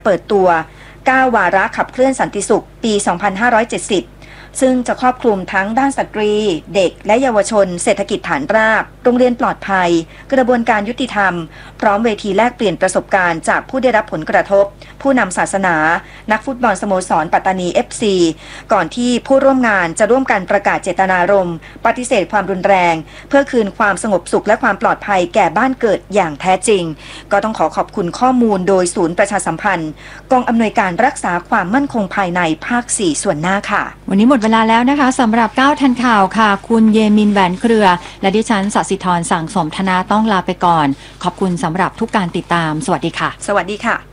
เปิดตัว 9 วาระขับเคลื่อนสันติสุข ปี 2570 ซึ่งจะครอบคลุมทั้งด้านสตรี เด็กและเยาวชน เศรษฐกิจฐานราก โรงเรียนปลอดภัย กระบวนการยุติธรรม พร้อมเวทีแลกเปลี่ยนประสบการณ์จากผู้ได้รับผลกระทบ ผู้นำศาสนา นักฟุตบอลสโมสรปัตตานี FC ก่อนที่ผู้ร่วมงานจะร่วมกันประกาศเจตนารมณ์ปฏิเสธความรุนแรงเพื่อคืนความสงบสุขและความปลอดภัยแก่บ้านเกิดอย่างแท้จริงก็ต้องขอบคุณข้อมูลโดยศูนย์ประชาสัมพันธ์กองอำนวยการรักษาความมั่นคงภายในภาค 4 ส่วนหน้าค่ะวันนี้หมดเวลาแล้วนะคะสำหรับ9ทันข่าวค่ะคุณเยมินแหวนเครือและดิฉันศศิธร สั่งสมธนาต้องลาไปก่อนขอบคุณสำหรับทุกการติดตามสวัสดีค่ะสวัสดีค่ะ